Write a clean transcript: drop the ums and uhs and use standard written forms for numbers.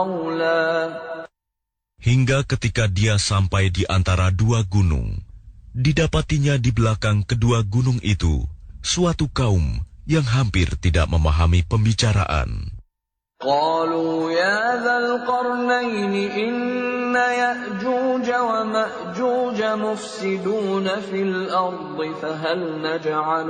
Hingga ketika dia sampai di antara dua gunung, didapatinya di belakang kedua gunung itu suatu kaum yang hampir tidak memahami pembicaraan. قالوا يا ذا القرنين إن يأجوج ومأجوج مفسدون في الأرض فهل نجعل